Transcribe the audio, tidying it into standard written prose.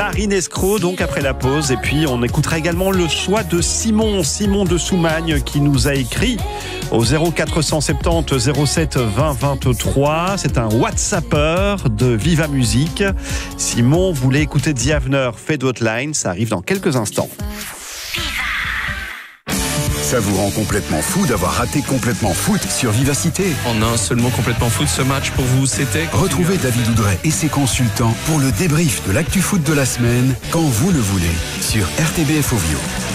Marinesco, donc après la pause. Et puis on écoutera également le choix de Simon de Soumagne, qui nous a écrit au 0470 07 20 23. C'est un WhatsApper de Viva Musique. Simon voulait écouter The Avener, Fade Outline. Ça arrive dans quelques instants. Ça vous rend complètement fou d'avoir raté Complètement Foot sur Vivacité. En un seul mot, Complètement Foot, ce match pour vous, c'était... Retrouvez David Oudret et ses consultants pour le débrief de l'actu foot de la semaine, quand vous le voulez, sur RTBF Ovio.